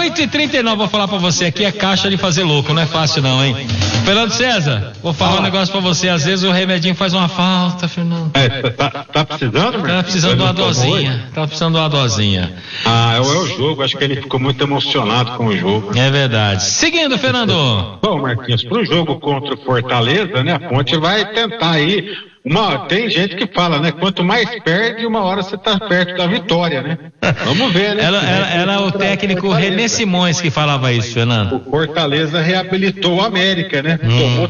8h39, vou falar pra você aqui, é caixa de fazer louco, não é fácil não, hein? Fernando César, vou falar um negócio pra você, às vezes o remedinho faz uma falta, Fernando. Tá precisando, Tá precisando de uma dosinha. É o jogo, acho que ele ficou muito emocionado com o jogo. É verdade. Seguindo, Fernando. Bom, Marquinhos, pro jogo contra o Fortaleza, né, a Ponte vai tentar aí. Tem gente que fala, né? Quanto mais perde, uma hora você tá perto da vitória, né? Vamos ver, né? Era o técnico René Simões que falava isso, Fernando. O Fortaleza reabilitou o América, né? Tomou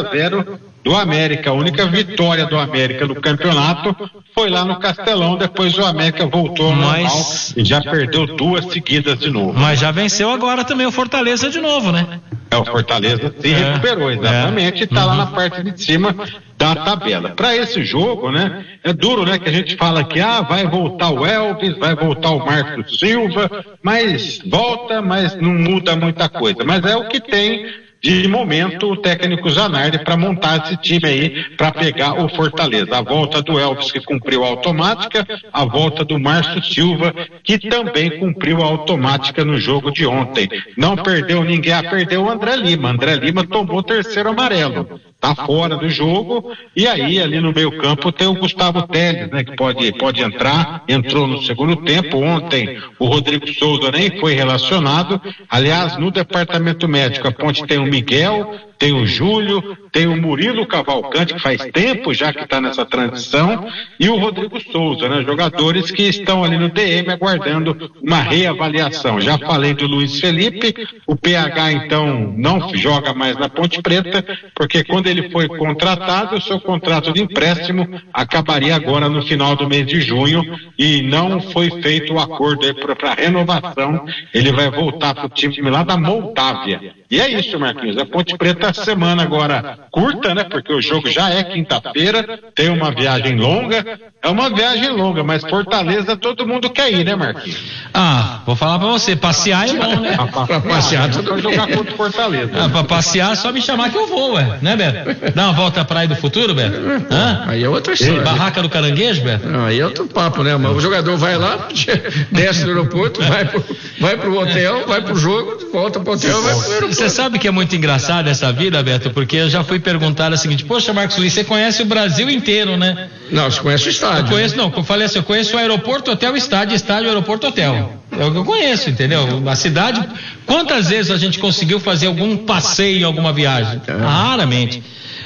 3-0 do América. A única vitória do América no campeonato foi lá no Castelão. Depois o América voltou ao normal e já perdeu 2 seguidas de novo. Mas já venceu agora também o Fortaleza de novo, né? O Fortaleza se recuperou, exatamente, e tá lá na parte de cima da tabela. Para esse jogo, né, é duro, né, que a gente fala que vai voltar o Elvis, vai voltar o Marcos Silva, mas volta, mas não muda muita coisa. Mas é o que tem de momento o técnico Zanardi para montar esse time aí para pegar o Fortaleza. A volta do Elvis, que cumpriu a automática, a volta do Márcio Silva, que também cumpriu a automática no jogo de ontem. Não perdeu ninguém, perdeu o André Lima. André Lima tomou 3º amarelo. Tá fora do jogo, e aí ali no meio campo tem o Gustavo Teles, né, que pode entrar, entrou no segundo tempo. Ontem o Rodrigo Souza nem foi relacionado. Aliás, no departamento médico a Ponte tem o Miguel, tem o Júlio, tem o Murilo Cavalcante, que faz tempo já que está nessa transição, e o Rodrigo Souza, né, jogadores que estão ali no DM aguardando uma reavaliação. Já falei do Luiz Felipe, o PH então não joga mais na Ponte Preta, porque quando ele foi contratado, o seu contrato de empréstimo acabaria agora no final do mês de junho e não foi feito o acordo para renovação. Ele vai voltar para o time lá da Moldávia. E é isso, Marquinhos. A Ponte Preta, semana agora curta, né? Porque o jogo já é quinta-feira, tem uma viagem longa. É uma viagem longa, mas Fortaleza todo mundo quer ir, né, Marquinhos? Vou falar pra você, passear é bom, né? Pra passear, você vai jogar contra o Fortaleza. Pra passear, só me chamar que eu vou, né, Beto? Dá uma volta à Praia do Futuro, Beto? Aí é outra história. Barraca do Caranguejo, Beto? Aí é outro papo, né? Mas o jogador vai lá, desce no aeroporto, vai pro hotel, vai pro jogo, volta pro hotel, vai pro aeroporto. Você sabe que é muito engraçado essa vida, Beto? Porque eu já fui perguntar o seguinte: poxa, Marcos Luiz, você conhece o Brasil inteiro, né? Não, você conhece o estádio. Eu conheço, não, eu falei assim, eu conheço o aeroporto, hotel, estádio, aeroporto, hotel. É o que eu conheço, entendeu? A cidade, quantas vezes a gente conseguiu fazer algum passeio, alguma viagem? Raramente.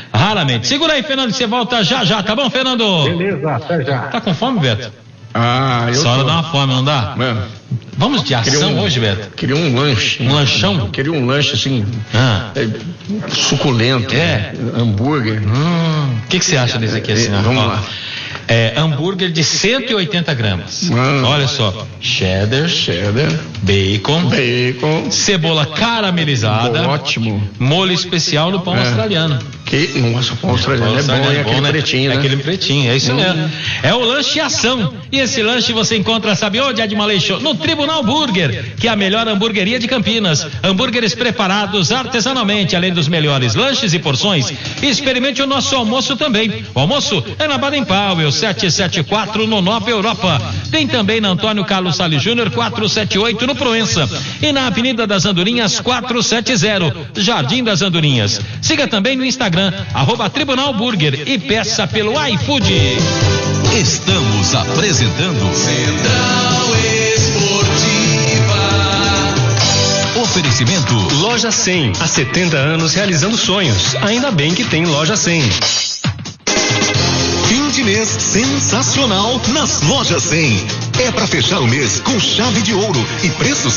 Segura aí, Fernando, você volta já, tá bom, Fernando? Beleza, até já. Tá com fome, Beto? Eu Só dá uma fome, não dá? Mano, vamos de ação hoje, Beto? Queria um lanche. Um lanchão? Queria um lanche assim, suculento. Hambúrguer. O que você acha desse aqui assim? Vamos lá. Hambúrguer de 180 gramas. Olha só. Cheddar. Bacon. Cebola caramelizada. Ótimo. Molho especial no pão australiano. Nossa, o pão australiano é bom, aquele pretinho, né? Aquele pretinho, é isso mesmo. É o lanche ação. E esse lanche você encontra, sabe onde, Admaleixo? No Tribunal Burger, que é a melhor hamburgueria de Campinas. Hambúrgueres preparados artesanalmente, além dos melhores lanches e porções. E experimente o nosso almoço também. O almoço é na Baden Powell, 774 no Nova Europa. Tem também na Antônio Carlos Salles Júnior 478 no Proença. E na Avenida das Andorinhas 470, Jardim das Andorinhas. Siga também no Instagram, @Tribunal Burger, e peça pelo iFood. Estamos apresentando Central Esportiva. Oferecimento Loja 100, há 70 anos realizando sonhos. Ainda bem que tem Loja 100. Fim de mês sensacional nas Lojas 100. É para fechar o mês com chave de ouro e preços